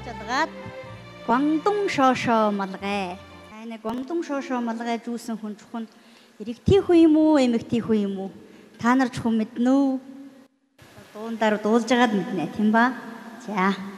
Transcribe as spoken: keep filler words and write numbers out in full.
жолгаад Гуандун шошоо малгай. Таны Гуандун шошоо малгай жүүсэн хүн чухна эрэгтэй хүн юм уу, эмэгтэй хүн юм уу? Та нар чухам мэднэ үү? Дуундар дуулж байгаад мэднэ, тийм ба? За.